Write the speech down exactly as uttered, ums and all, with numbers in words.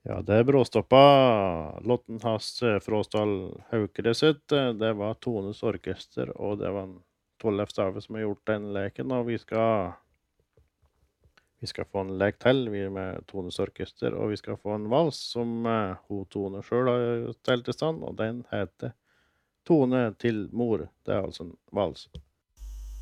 Ja, det er bråstoppa. Lotten hans eh, Fråsdal Haukere sitt, eh, det var Tones Orkester, og det var en Tollef Stave som har gjort den leken, og vi skal vi skal få en lek til, vi med Tones Orkester, og vi skal få en vals som eh, hun Tone selv har stelt i stand, og den heter Tone til mor. Det er altså en vals.